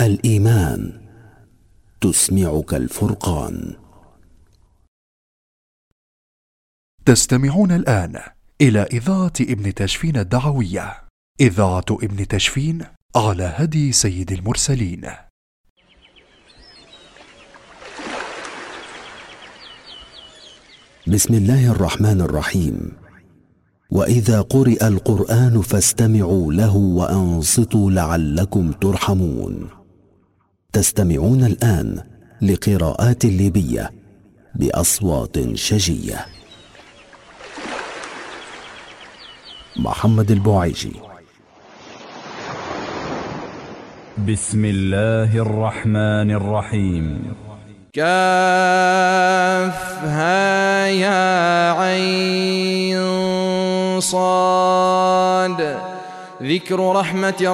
الإيمان تسمعك الفرقان. تستمعون الآن إلى إذاعة ابن تشفين الدعوية، إذاعة ابن تشفين على هدي سيد المرسلين. بسم الله الرحمن الرحيم. وإذا قرئ القرآن فاستمعوا له وأنصتوا لعلكم ترحمون. تستمعون الآن لقراءات ليبية بأصوات شجية. محمد البوعيجي. بسم الله الرحمن الرحيم. كافها يا عين صاد. ذكر رحمة